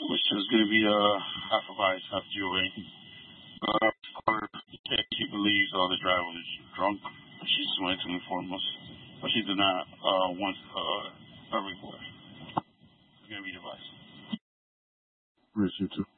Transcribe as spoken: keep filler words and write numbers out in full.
which is going to be uh, half of ice, half G O A. Uh, caller, she believes uh, the driver was drunk. She just wanted to inform us, but she did not uh, want uh, a report. It's going to be device. Appreciate you.